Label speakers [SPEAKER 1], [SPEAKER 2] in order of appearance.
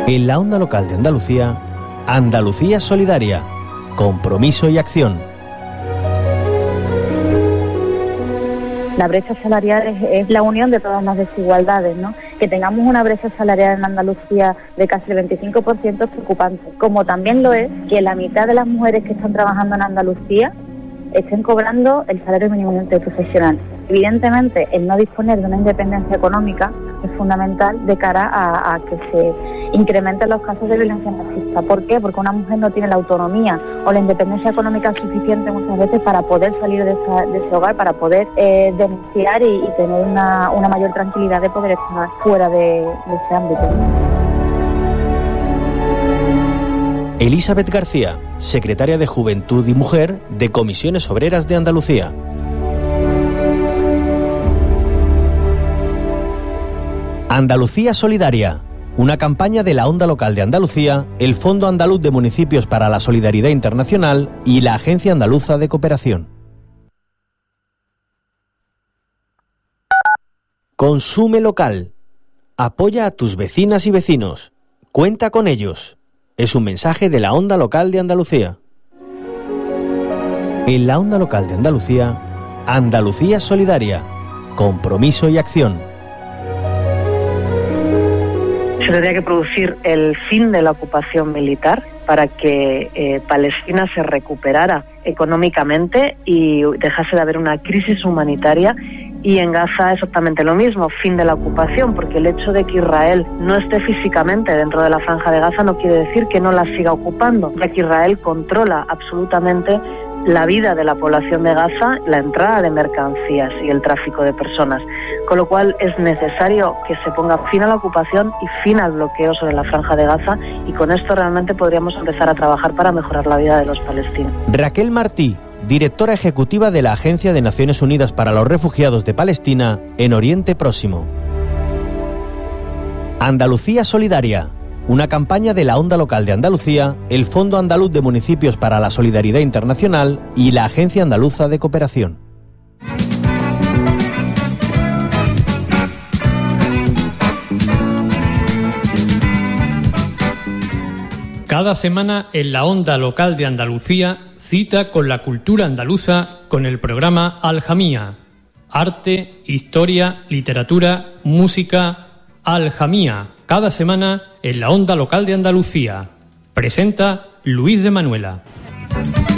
[SPEAKER 1] En la onda local de Andalucía, Andalucía Solidaria, compromiso y acción.
[SPEAKER 2] La brecha salarial es la unión de todas las desigualdades, ¿no? Que tengamos una brecha salarial en Andalucía de casi el 25% es preocupante. Como también lo es que la mitad de las mujeres que están trabajando en Andalucía estén cobrando el salario mínimo interprofesional. Evidentemente, el no disponer de una independencia económica es fundamental de cara a que se incrementen los casos de violencia machista. ¿Por qué? Porque una mujer no tiene la autonomía o la independencia económica suficiente muchas veces para poder salir de ese hogar, para poder denunciar y tener una mayor tranquilidad de poder estar fuera de ese ámbito.
[SPEAKER 1] Elizabeth García, secretaria de Juventud y Mujer de Comisiones Obreras de Andalucía. Andalucía Solidaria, una campaña de la Onda Local de Andalucía, el Fondo Andaluz de Municipios para la Solidaridad Internacional y la Agencia Andaluza de Cooperación. Consume local. Apoya a tus vecinas y vecinos. Cuenta con ellos. Es un mensaje de la Onda Local de Andalucía. En la Onda Local de Andalucía, Andalucía Solidaria, compromiso y acción.
[SPEAKER 3] Se tendría que producir el fin de la ocupación militar para que Palestina se recuperara económicamente y dejase de haber una crisis humanitaria. Y en Gaza exactamente lo mismo, fin de la ocupación, porque el hecho de que Israel no esté físicamente dentro de la franja de Gaza no quiere decir que no la siga ocupando, ya que Israel controla absolutamente la vida de la población de Gaza, la entrada de mercancías y el tráfico de personas, con lo cual es necesario que se ponga fin a la ocupación y fin al bloqueo sobre la franja de Gaza, y con esto realmente podríamos empezar a trabajar para mejorar la vida de los palestinos.
[SPEAKER 1] Raquel Martí, directora ejecutiva de la Agencia de Naciones Unidas para los Refugiados de Palestina en Oriente Próximo. Andalucía Solidaria, una campaña de la Onda Local de Andalucía, el Fondo Andaluz de Municipios para la Solidaridad Internacional y la Agencia Andaluza de Cooperación.
[SPEAKER 4] Cada semana en la Onda Local de Andalucía, cita con la cultura andaluza con el programa Aljamía. Arte, historia, literatura, música. Aljamía, cada semana en la Onda Local de Andalucía. Presenta Luis de Manuela.